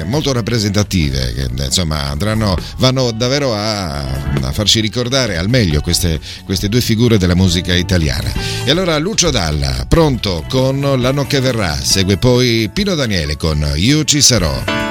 molto rappresentative, che insomma vanno davvero a farci ricordare al meglio queste due figure della musica italiana. E allora Lucio Dalla, pronto con L'anno che verrà, segue poi Pino Daniele con Io ci sarò.